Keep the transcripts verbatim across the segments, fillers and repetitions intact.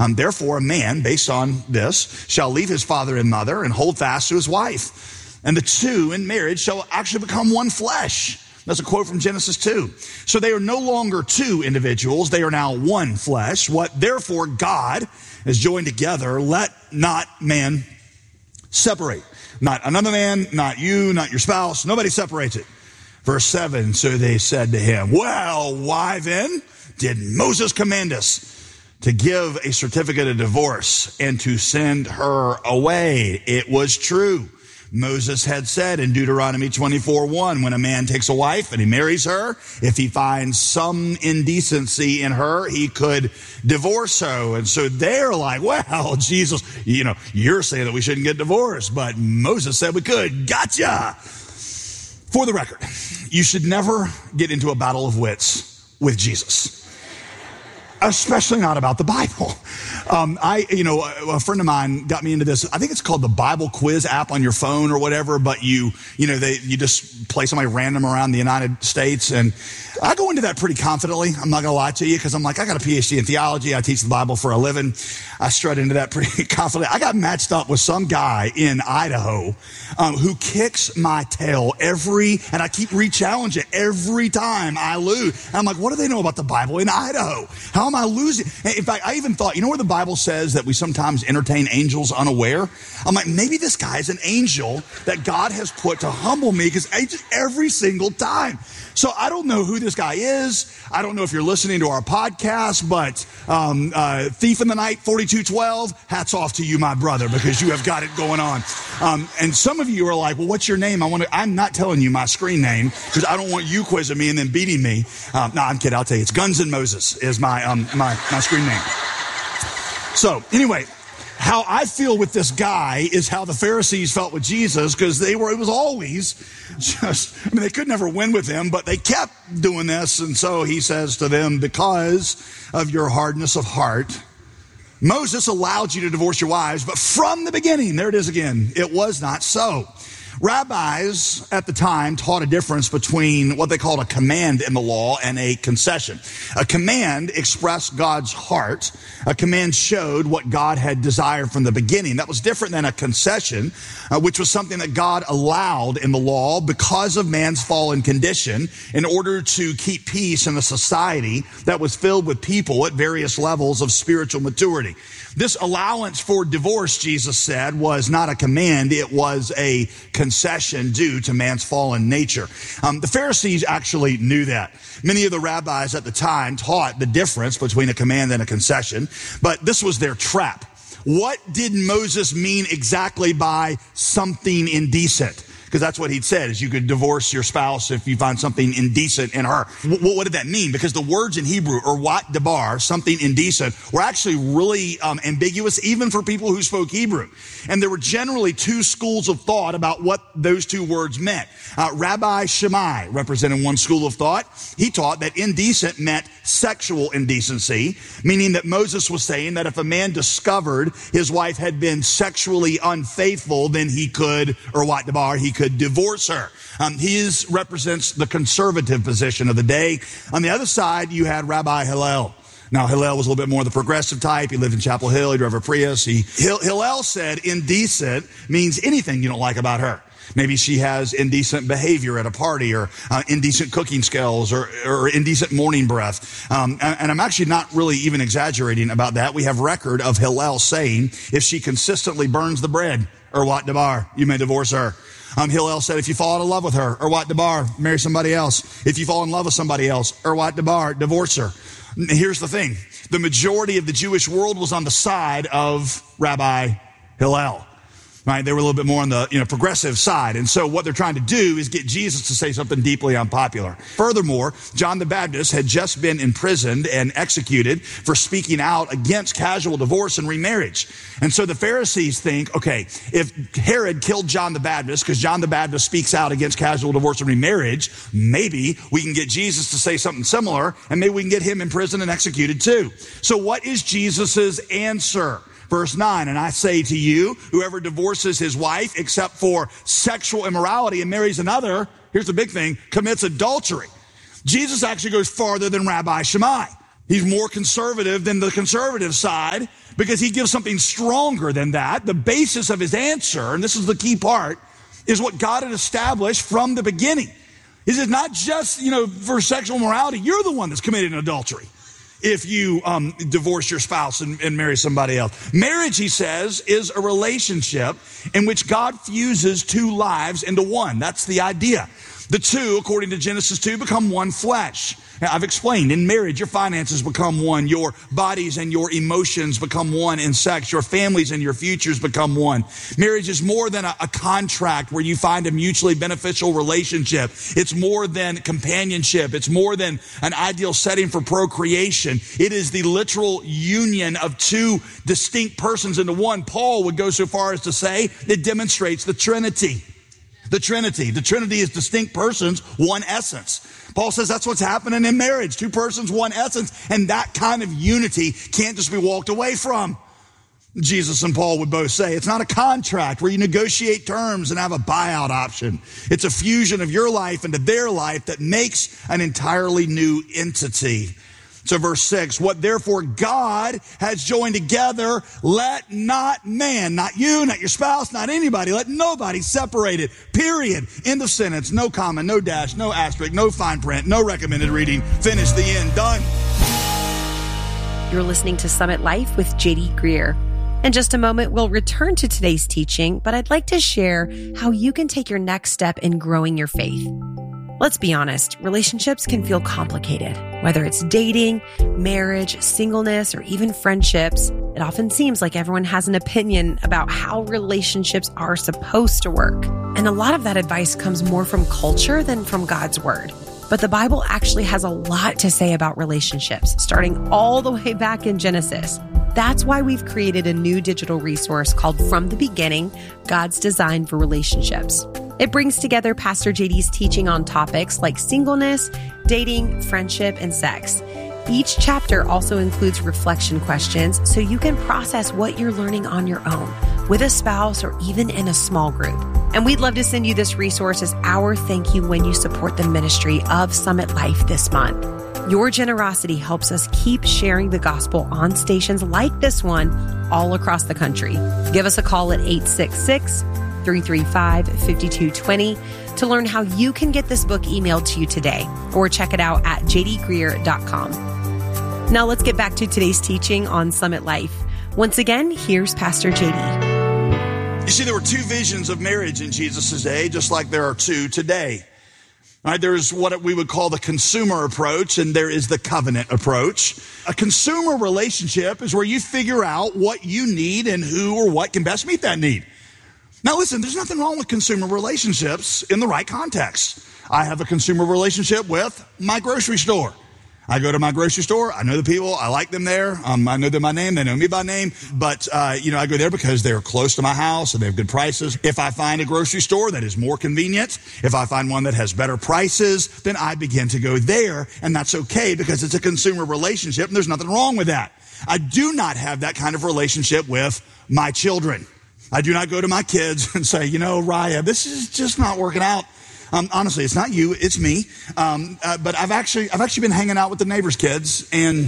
Um, therefore, a man, based on this, shall leave his father and mother and hold fast to his wife. And the two in marriage shall actually become one flesh. That's a quote from Genesis two. So they are no longer two individuals. They are now one flesh. What therefore God has joined together, let not man separate. Not another man, not you, not your spouse. Nobody separates it. Verse seven, so they said to him, well, why then did Moses command us to give a certificate of divorce and to send her away? It was true. Moses had said in Deuteronomy twenty-four one, when a man takes a wife and he marries her, if he finds some indecency in her, he could divorce her. And so they're like, well, Jesus, you know, you're saying that we shouldn't get divorced, but Moses said we could. Gotcha. For the record, you should never get into a battle of wits with Jesus. Especially not about the Bible. Um, I, you know, a, a friend of mine got me into this. I think it's called the Bible Quiz app on your phone or whatever. But you, you know, they you just play somebody random around the United States, and I go into that pretty confidently. I'm not gonna lie to you because I'm like, I got a P H D in theology. I teach the Bible for a living. I strut into that pretty confidently. I got matched up with some guy in Idaho um, who kicks my tail every, and I keep re-challenging it every time I lose. And I'm like, what do they know about the Bible in Idaho? How am I losing? In fact, I even thought, you know where the Bible says that we sometimes entertain angels unaware? I'm like, maybe this guy's an angel that God has put to humble me because every single time. So I don't know who this guy is. I don't know if you're listening to our podcast, but um, uh, Thief in the Night forty-two twelve, hats off to you, my brother, because you have got it going on. Um, and some of you are like, well, what's your name? I want to, I'm not telling you my screen name because I don't want you quizzing me and then beating me. Um, no, I'm kidding. I'll tell you. It's Guns N' Moses is my, um, my, my screen name. So anyway, how I feel with this guy is how the Pharisees felt with Jesus, because they were, it was always just, I mean, they could never win with him, but they kept doing this. And so he says to them, because of your hardness of heart, Moses allowed you to divorce your wives, but from the beginning, there it is again, it was not so. Rabbis at the time taught a difference between what they called a command in the law and a concession. A command expressed God's heart. A command showed what God had desired from the beginning. That was different than a concession, uh, which was something that God allowed in the law because of man's fallen condition in order to keep peace in a society that was filled with people at various levels of spiritual maturity. This allowance for divorce, Jesus said, was not a command. It was a concession due to man's fallen nature. Um, the Pharisees actually knew that. Many of the rabbis at the time taught the difference between a command and a concession, but this was their trap. What did Moses mean exactly by something indecent? Because that's what he'd said, is you could divorce your spouse if you find something indecent in her. What, what did that mean? Because the words in Hebrew, or wat debar, something indecent, were actually really um, ambiguous, even for people who spoke Hebrew. And there were generally two schools of thought about what those two words meant. Uh, Rabbi Shammai represented one school of thought. He taught that indecent meant sexual indecency, meaning that Moses was saying that if a man discovered his wife had been sexually unfaithful, then he could, or wat debar, he could could divorce her. Um, his represents the conservative position of the day. On the other side, you had Rabbi Hillel. Now, Hillel was a little bit more the progressive type. He lived in Chapel Hill. He drove a Prius. He, Hillel said indecent means anything you don't like about her. Maybe she has indecent behavior at a party, or uh, indecent cooking skills, or, or indecent morning breath. Um, and, and I'm actually not really even exaggerating about that. We have record of Hillel saying, if she consistently burns the bread, or wat debar, you may divorce her. Um, Hillel said, if you fall in love with her, or wat debar, marry somebody else. If you fall in love with somebody else, or wat debar, divorce her. Here's the thing. The majority of the Jewish world was on the side of Rabbi Hillel. Right? They were a little bit more on the, you know, progressive side. And so what they're trying to do is get Jesus to say something deeply unpopular. Furthermore, John the Baptist had just been imprisoned and executed for speaking out against casual divorce and remarriage. And so the Pharisees think, okay, if Herod killed John the Baptist because John the Baptist speaks out against casual divorce and remarriage, maybe we can get Jesus to say something similar, and maybe we can get him imprisoned and executed too. So what is Jesus's answer? Verse nine, and I say to you, whoever divorces his wife except for sexual immorality and marries another, here's the big thing, commits adultery. Jesus actually goes farther than Rabbi Shammai. He's more conservative than the conservative side because he gives something stronger than that. The basis of his answer, and this is the key part, is what God had established from the beginning. He says not just, you know, for sexual morality, you're the one that's committed an adultery if you um, divorce your spouse and, and marry somebody else. Marriage, he says, is a relationship in which God fuses two lives into one. That's the idea. The two, according to Genesis two, become one flesh. Now, I've explained, in marriage, your finances become one. Your bodies and your emotions become one in sex. Your families and your futures become one. Marriage is more than a, a contract where you find a mutually beneficial relationship. It's more than companionship. It's more than an ideal setting for procreation. It is the literal union of two distinct persons into one. Paul would go so far as to say it demonstrates the Trinity. The Trinity. The Trinity is distinct persons, one essence. Paul says that's what's happening in marriage. Two persons, one essence. And that kind of unity can't just be walked away from. Jesus and Paul would both say it's not a contract where you negotiate terms and have a buyout option. It's a fusion of your life into their life that makes an entirely new entity. So verse six, what therefore God has joined together, let not man, not you, not your spouse, not anybody, let nobody separate it. Period. End of sentence. No comma, no dash, no asterisk, no fine print, no recommended reading. Finish, the end. Done. You're listening to Summit Life with J D Greear. In just a moment, we'll return to today's teaching, but I'd like to share how you can take your next step in growing your faith. Let's be honest, relationships can feel complicated. Whether it's dating, marriage, singleness, or even friendships, it often seems like everyone has an opinion about how relationships are supposed to work. And a lot of that advice comes more from culture than from God's word. But the Bible actually has a lot to say about relationships, starting all the way back in Genesis. That's why we've created a new digital resource called From the Beginning, God's Design for Relationships. It brings together Pastor J D's teaching on topics like singleness, dating, friendship, and sex. Each chapter also includes reflection questions so you can process what you're learning on your own, with a spouse, or even in a small group. And we'd love to send you this resource as our thank you when you support the ministry of Summit Life this month. Your generosity helps us keep sharing the gospel on stations like this one all across the country. Give us a call at eight six six, three three five, five two two zero to learn how you can get this book emailed to you today, or check it out at j d greear dot com. Now let's get back to today's teaching on Summit Life. Once again, here's Pastor J D. You see, there were two visions of marriage in Jesus' day, just like there are two today. All right, there's what we would call the consumer approach, and there is the covenant approach. A consumer relationship is where you figure out what you need and who or what can best meet that need. Now listen, there's nothing wrong with consumer relationships in the right context. I have a consumer relationship with my grocery store. I go to my grocery store. I know the people. I like them there. Um, I know them by name. They know me by name. But, uh, you know, I go there because they're close to my house and they have good prices. If I find a grocery store that is more convenient, if I find one that has better prices, then I begin to go there. And that's okay because it's a consumer relationship and there's nothing wrong with that. I do not have that kind of relationship with my children. I do not go to my kids and say, you know, Raya, this is just not working out. Um, honestly, it's not you, it's me. Um, uh, but I've actually, I've actually been hanging out with the neighbors' kids, and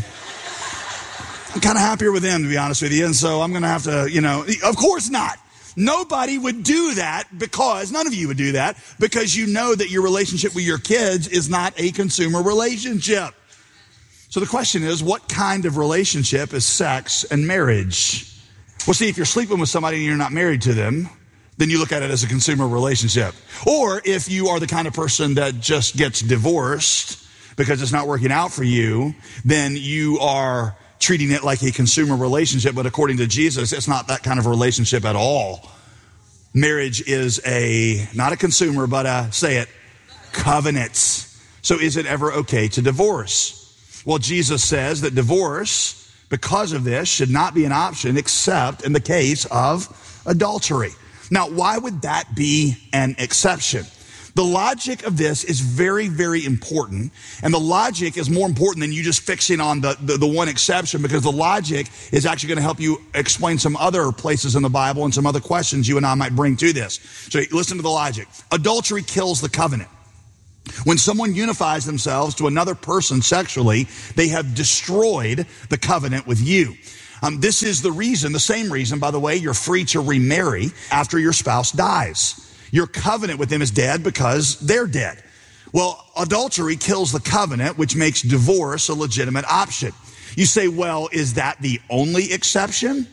I'm kind of happier with them, to be honest with you. And so I'm going to have to, you know, of course not. Nobody would do that because, none of you would do that because you know that your relationship with your kids is not a consumer relationship. So the question is, what kind of relationship is sex and marriage? Well, see, if you're sleeping with somebody and you're not married to them, then you look at it as a consumer relationship. Or if you are the kind of person that just gets divorced because it's not working out for you, then you are treating it like a consumer relationship. But according to Jesus, it's not that kind of relationship at all. Marriage is a, not a consumer, but a, say it, covenant. So is it ever okay to divorce? Well, Jesus says that divorce, because of this, should not be an option except in the case of adultery. Now, why would that be an exception? The logic of this is very, very important. And the logic is more important than you just fixing on the, the, the one exception, because the logic is actually going to help you explain some other places in the Bible and some other questions you and I might bring to this. So listen to the logic. Adultery kills the covenant. When someone unifies themselves to another person sexually, they have destroyed the covenant with you. Um, this is the reason, the same reason, by the way, you're free to remarry after your spouse dies. Your covenant with them is dead because they're dead. Well, adultery kills the covenant, which makes divorce a legitimate option. You say, well, is that the only exception?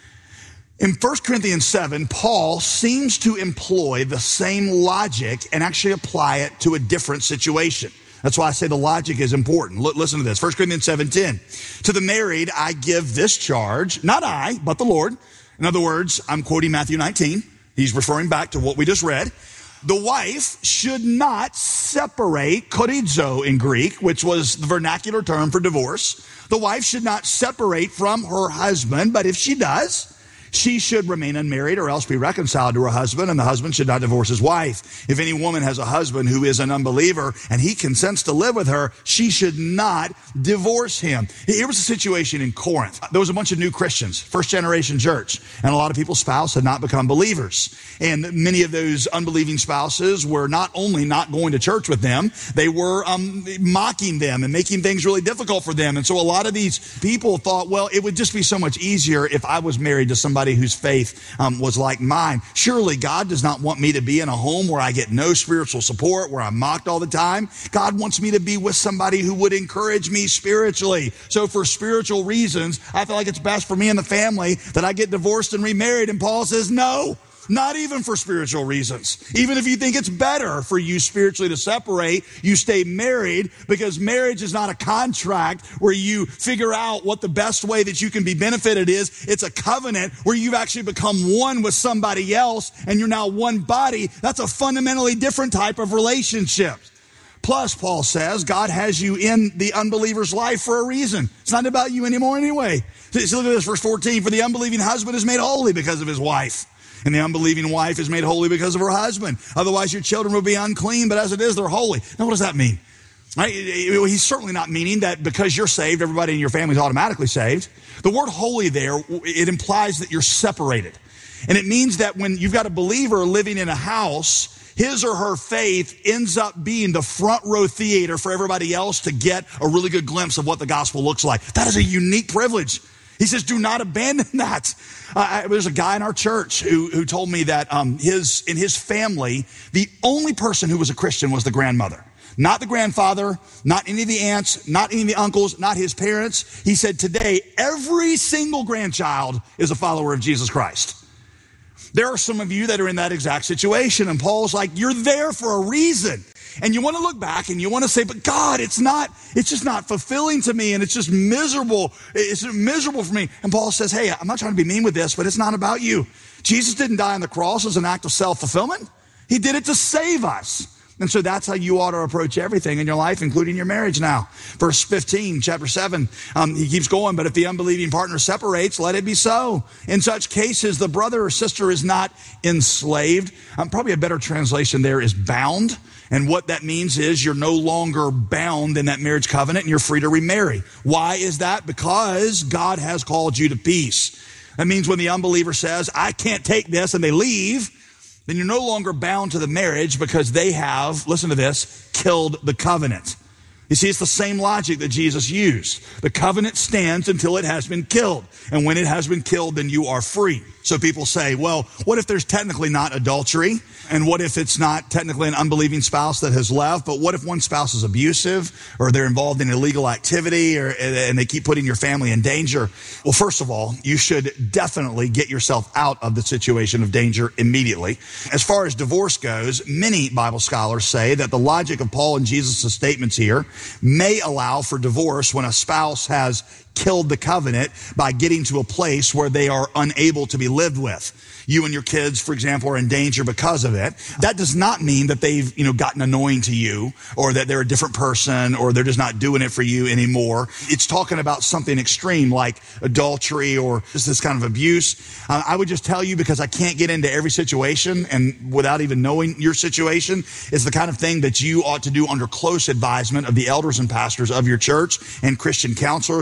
In First Corinthians seven, Paul seems to employ the same logic and actually apply it to a different situation. That's why I say the logic is important. L- listen to this. First Corinthians seven ten. To the married, I give this charge, not I, but the Lord. In other words, I'm quoting Matthew nineteen. He's referring back to what we just read. The wife should not separate, chorizo in Greek, which was the vernacular term for divorce. The wife should not separate from her husband, but if she does, she should remain unmarried or else be reconciled to her husband, and the husband should not divorce his wife. If any woman has a husband who is an unbeliever and he consents to live with her, she should not divorce him. Here was a situation in Corinth. There was a bunch of new Christians, first generation church, and a lot of people's spouses had not become believers. And many of those unbelieving spouses were not only not going to church with them, they were um, mocking them and making things really difficult for them. And so a lot of these people thought, well, it would just be so much easier if I was married to somebody whose faith um, was like mine. Surely God does not want me to be in a home where I get no spiritual support, where I'm mocked all the time. God wants me to be with somebody who would encourage me spiritually. So for spiritual reasons, I feel like it's best for me and the family that I get divorced and remarried. And Paul says, no. Not even for spiritual reasons. Even if you think it's better for you spiritually to separate, you stay married, because marriage is not a contract where you figure out what the best way that you can be benefited is. It's a covenant where you've actually become one with somebody else and you're now one body. That's a fundamentally different type of relationship. Plus, Paul says, God has you in the unbeliever's life for a reason. It's not about you anymore anyway. So look at this, verse fourteen. For the unbelieving husband is made holy because of his wife, and the unbelieving wife is made holy because of her husband. Otherwise, your children will be unclean, but as it is, they're holy. Now, what does that mean? Right? He's certainly not meaning that because you're saved, everybody in your family is automatically saved. The word holy there, it implies that you're separated. And it means that when you've got a believer living in a house, his or her faith ends up being the front row theater for everybody else to get a really good glimpse of what the gospel looks like. That is a unique privilege. He says, do not abandon that. Uh, I, there's a guy in our church who, who told me that um, his in his family, the only person who was a Christian was the grandmother. Not the grandfather, not any of the aunts, not any of the uncles, not his parents. He said today, every single grandchild is a follower of Jesus Christ. There are some of you that are in that exact situation, and Paul's like, you're there for a reason. And you want to look back and you want to say, but God, it's not, it's just not fulfilling to me, and it's just miserable. It's miserable for me. And Paul says, hey, I'm not trying to be mean with this, but it's not about you. Jesus didn't die on the cross as an act of self-fulfillment. He did it to save us. And so that's how you ought to approach everything in your life, including your marriage now. Verse fifteen, chapter seven, um, he keeps going, but if the unbelieving partner separates, let it be so. In such cases, the brother or sister is not enslaved. Um, probably a better translation there is bound. And what that means is you're no longer bound in that marriage covenant and you're free to remarry. Why is that? Because God has called you to peace. That means when the unbeliever says, I can't take this, and they leave, then you're no longer bound to the marriage because they have, listen to this, killed the covenant. You see, it's the same logic that Jesus used. The covenant stands until it has been killed. And when it has been killed, then you are free. So people say, well, what if there's technically not adultery? And what if it's not technically an unbelieving spouse that has left? But what if one spouse is abusive, or they're involved in illegal activity, or and they keep putting your family in danger? Well, first of all, you should definitely get yourself out of the situation of danger immediately. As far as divorce goes, many Bible scholars say that the logic of Paul and Jesus' statements here may allow for divorce when a spouse has killed the covenant by getting to a place where they are unable to be lived with. You and your kids, for example, are in danger because of it. That does not mean that they've, you know, gotten annoying to you, or that they're a different person, or they're just not doing it for you anymore. It's talking about something extreme like adultery or just this kind of abuse. Uh, I would just tell you, because I can't get into every situation and without even knowing your situation, it's the kind of thing that you ought to do under close advisement of the elders and pastors of your church and Christian counselors. That's why God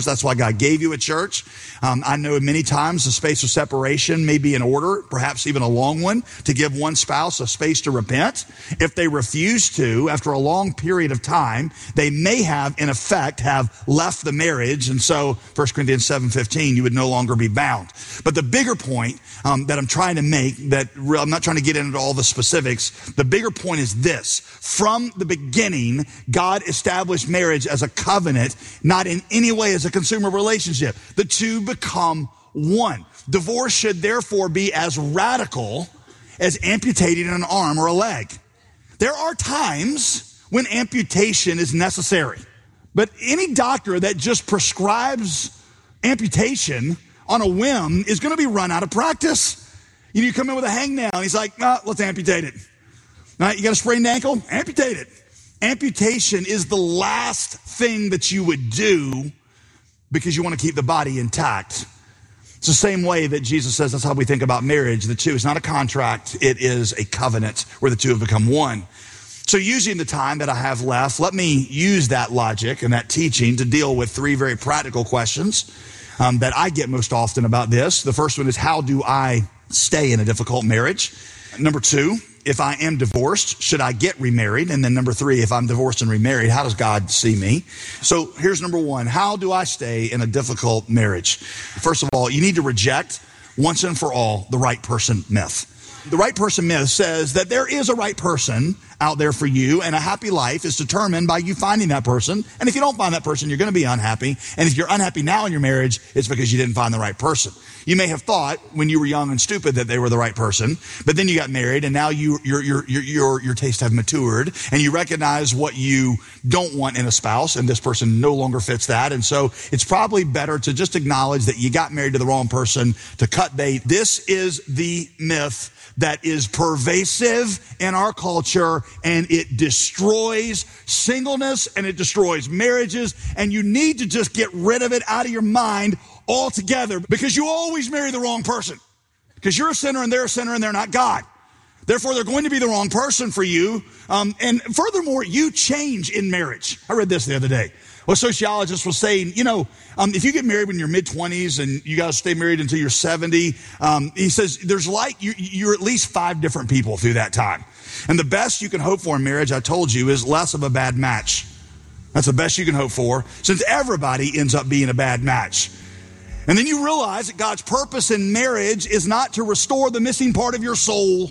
God gave you a church. Um, I know many times the space of separation may be in order, perhaps even a long one, to give one spouse a space to repent. If they refuse to, after a long period of time, they may have, in effect, have left the marriage. And so, First Corinthians seven fifteen, you would no longer be bound. But the bigger point um, that I'm trying to make, that I'm not trying to get into all the specifics, the bigger point is this. From the beginning, God established marriage as a covenant, not in any way as a consumer relationship. The two become one. Divorce should therefore be as radical as amputating an arm or a leg. There are times when amputation is necessary, but any doctor that just prescribes amputation on a whim is going to be run out of practice. You know, you come in with a hangnail and he's like, ah, let's amputate it. All right, you got a sprained ankle? Amputate it. Amputation is the last thing that you would do because you want to keep the body intact. It's the same way that Jesus says that's how we think about marriage. The two is not a contract. It is a covenant where the two have become one. So using the time that I have left, let me use that logic and that teaching to deal with three very practical questions um, that I get most often about this. The first one is, how do I stay in a difficult marriage? Number two, if I am divorced, should I get remarried? And then number three, if I'm divorced and remarried, how does God see me? So here's number one. How do I stay in a difficult marriage? First of all, you need to reject once and for all the right person myth. The right person myth says that there is a right person out there for you, and a happy life is determined by you finding that person. And if you don't find that person, you're going to be unhappy. And if you're unhappy now in your marriage, it's because you didn't find the right person. You may have thought when you were young and stupid that they were the right person, but then you got married, and now you, your your your your your tastes have matured, and you recognize what you don't want in a spouse, and this person no longer fits that. And so it's probably better to just acknowledge that you got married to the wrong person, to cut bait. This is the myth that is pervasive in our culture, and it destroys singleness and it destroys marriages, and you need to just get rid of it out of your mind altogether, because you always marry the wrong person, because you're a sinner and they're a sinner and they're not God. Therefore, they're going to be the wrong person for you. Um, and furthermore, you change in marriage. I read this the other day. Well, a sociologist was saying, you know, um, if you get married when you're mid-twenties and you guys stay married until you're seventy, um, he says there's like, you, you're at least five different people through that time. And the best you can hope for in marriage, I told you, is less of a bad match. That's the best you can hope for, since everybody ends up being a bad match. And then you realize that God's purpose in marriage is not to restore the missing part of your soul.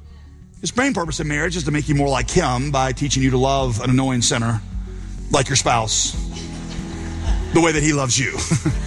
His main purpose in marriage is to make you more like him by teaching you to love an annoying sinner like your spouse, the way that he loves you.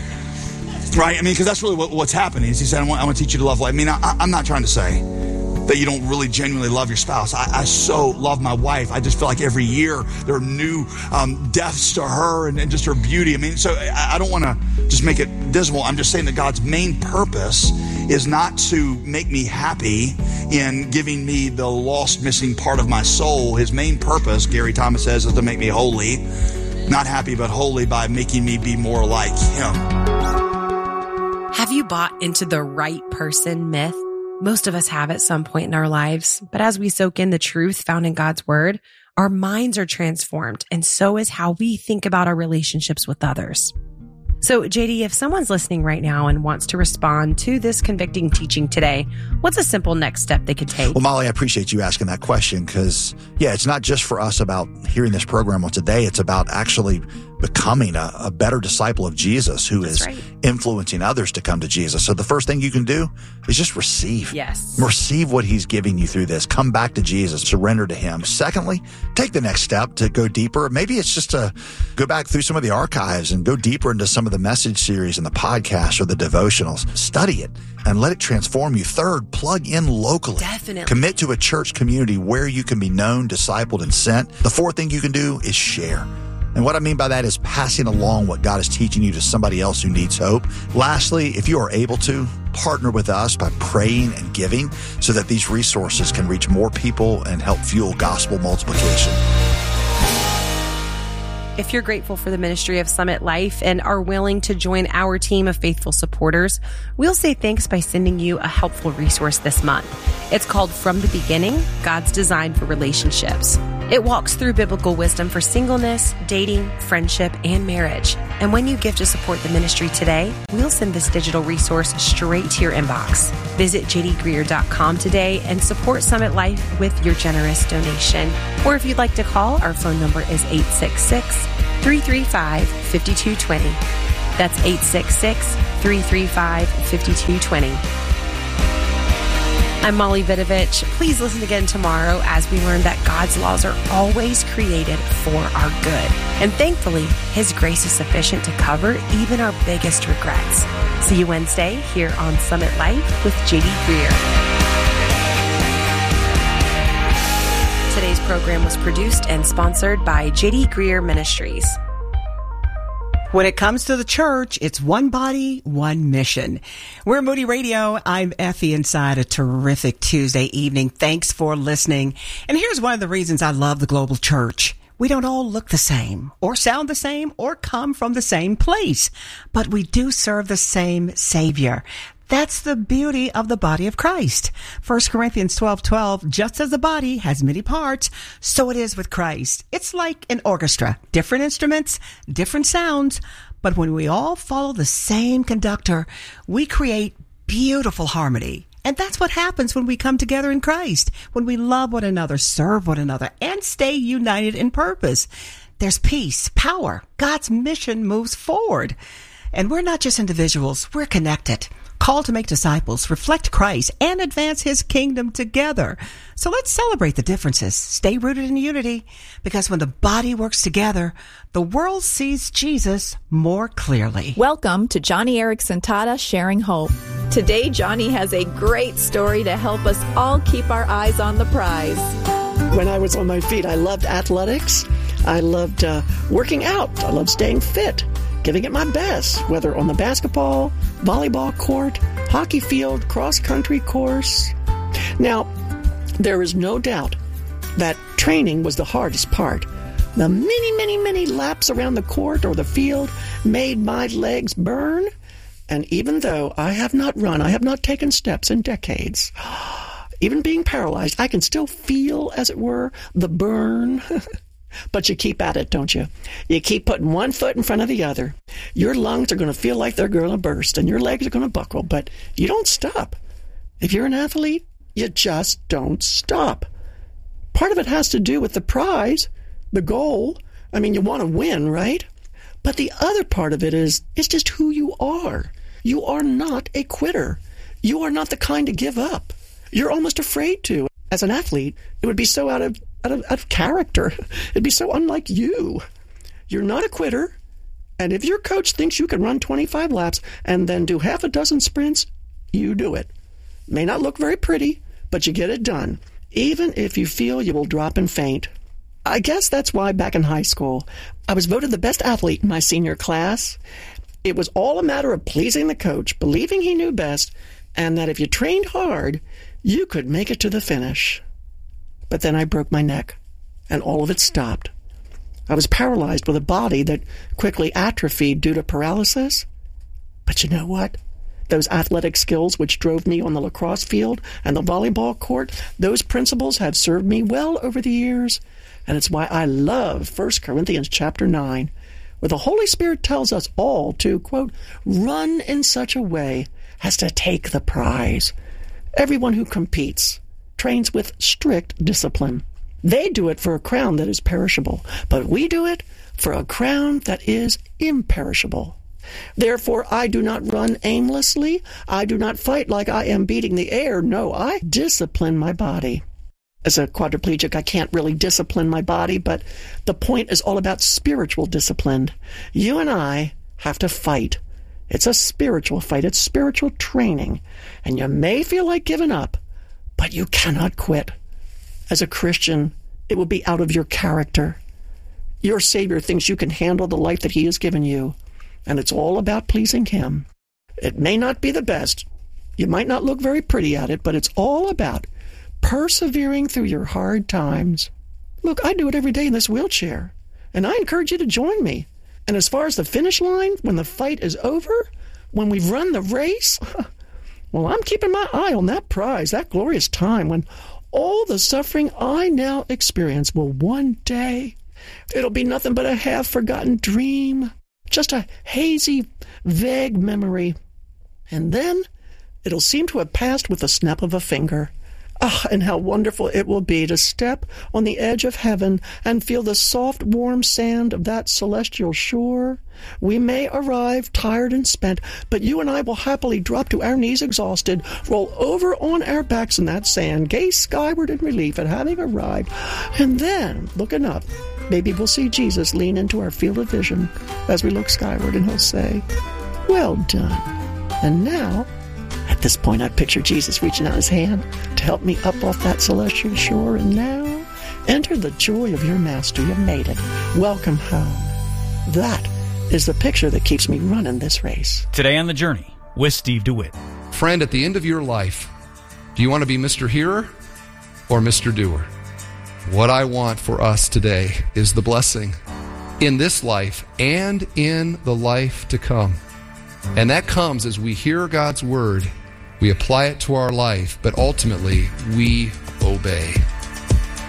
Right? I mean, because that's really what, what's happening. Is he said, I want, I want to teach you to love. I mean, I, I'm not trying to say that you don't really genuinely love your spouse. I, I so love my wife. I just feel like every year there are new um, deaths to her and, and just her beauty. I mean, so I, I don't want to just make it dismal. I'm just saying that God's main purpose is not to make me happy in giving me the lost, missing part of my soul. His main purpose, Gary Thomas says, is to make me holy. Not happy, but holy by making me be more like him. Have you bought into the right person myth? Most of us have at some point in our lives, but as we soak in the truth found in God's word, our minds are transformed, and so is how we think about our relationships with others. So, J D, if someone's listening right now and wants to respond to this convicting teaching today, what's a simple next step they could take? Well, Molly, I appreciate you asking that question, because, yeah, it's not just for us about hearing this program on today. It's about actually becoming a, a better disciple of Jesus who That's is right. influencing others to come to Jesus. So the first thing you can do is just receive. Yes. Receive what he's giving you through this. Come back to Jesus. Surrender to him. Secondly, take the next step to go deeper. Maybe it's just to go back through some of the archives and go deeper into some of the message series and the podcasts or the devotionals. Study it and let it transform you. Third, plug in locally. Definitely. Commit to a church community where you can be known, discipled, and sent. The fourth thing you can do is share. And what I mean by that is passing along what God is teaching you to somebody else who needs hope. Lastly, if you are able to, partner with us by praying and giving so that these resources can reach more people and help fuel gospel multiplication. If you're grateful for the ministry of Summit Life and are willing to join our team of faithful supporters, we'll say thanks by sending you a helpful resource this month. It's called From the Beginning, God's Design for Relationships. It walks through biblical wisdom for singleness, dating, friendship, and marriage. And when you give to support the ministry today, we'll send this digital resource straight to your inbox. Visit j d greer dot com today and support Summit Life with your generous donation. Or if you'd like to call, our phone number is eight six six, three three five, five two two zero. That's eight six six, three three five, five two two zero. I'm Molly Vidovich. Please listen again tomorrow as we learn that God's laws are always created for our good. And thankfully, His grace is sufficient to cover even our biggest regrets. See you Wednesday here on Summit Life with J D Greer. Today's program was produced and sponsored by J D Greer Ministries. When it comes to the church, it's one body, one mission. We're Moody Radio. I'm Effie inside a terrific Tuesday evening. Thanks for listening. And here's one of the reasons I love the global church. We don't all look the same, or sound the same, or come from the same place, but we do serve the same Savior. That's the beauty of the body of Christ. First Corinthians twelve twelve, just as the body has many parts, so it is with Christ. It's like an orchestra, different instruments, different sounds, but when we all follow the same conductor, we create beautiful harmony. And that's what happens when we come together in Christ, when we love one another, serve one another, and stay united in purpose. There's peace, power. God's mission moves forward. And we're not just individuals, we're connected. Called to make disciples, reflect Christ, and advance His kingdom together. So let's celebrate the differences, stay rooted in unity, because when the body works together, the world sees Jesus more clearly. Welcome to Johnny Erickson Tata Sharing Hope. Today, Johnny has a great story to help us all keep our eyes on the prize. When I was on my feet, I loved athletics. I loved uh, working out. I loved staying fit. Giving it my best, whether on the basketball, volleyball court, hockey field, cross-country course. Now, there is no doubt that training was the hardest part. The many, many, many laps around the court or the field made my legs burn. And even though I have not run, I have not taken steps in decades, even being paralyzed, I can still feel, as it were, the burn. But you keep at it, don't you? You keep putting one foot in front of the other. Your lungs are going to feel like they're going to burst, and your legs are going to buckle, but you don't stop. If you're an athlete, you just don't stop. Part of it has to do with the prize, the goal. I mean, you want to win, right? But the other part of it is, it's just who you are. You are not a quitter. You are not the kind to give up. You're almost afraid to. As an athlete, it would be so out of Out of, out of character. It'd be so unlike you. You're not a quitter, and if your coach thinks you can run twenty-five laps and then do half a dozen sprints, you do it. May not look very pretty, but you get it done, even if you feel you will drop and faint. I guess that's why back in high school, I was voted the best athlete in my senior class. It was all a matter of pleasing the coach, believing he knew best, and that if you trained hard, you could make it to the finish. But then I broke my neck, and all of it stopped. I was paralyzed with a body that quickly atrophied due to paralysis. But you know what? Those athletic skills which drove me on the lacrosse field and the volleyball court, those principles have served me well over the years, and it's why I love First Corinthians chapter nine, where the Holy Spirit tells us all to, quote, run in such a way as to take the prize. Everyone who competes trains with strict discipline. They do it for a crown that is perishable, but we do it for a crown that is imperishable. Therefore, I do not run aimlessly. I do not fight like I am beating the air. No, I discipline my body. As a quadriplegic, I can't really discipline my body, but the point is all about spiritual discipline. You and I have to fight. It's a spiritual fight. It's spiritual training. And you may feel like giving up, but you cannot quit. As a Christian, it will be out of your character. Your Savior thinks you can handle the life that He has given you, and it's all about pleasing Him. It may not be the best. You might not look very pretty at it, but it's all about persevering through your hard times. Look, I do it every day in this wheelchair, and I encourage you to join me. And as far as the finish line, when the fight is over, when we've run the race, Well, I'm keeping my eye on that prize, that glorious time when all the suffering I now experience will one day, it'll be nothing but a half-forgotten dream, just a hazy, vague memory. And then it'll seem to have passed with the snap of a finger. Ah, and how wonderful it will be to step on the edge of heaven and feel the soft, warm sand of that celestial shore. We may arrive tired and spent, but you and I will happily drop to our knees exhausted, roll over on our backs in that sand, gaze skyward in relief at having arrived, and then, looking up, maybe we'll see Jesus lean into our field of vision as we look skyward, and he'll say, "Well done." And now, at this point, I picture Jesus reaching out his hand to help me up off that celestial shore. And now, enter the joy of your master. You've made it. Welcome home. That is the picture that keeps me running this race. Today on The Journey with Steve DeWitt. Friend, at the end of your life, do you want to be Mister Hearer or Mister Doer? What I want for us today is the blessing in this life and in the life to come. And that comes as we hear God's word, we apply it to our life, but ultimately we obey.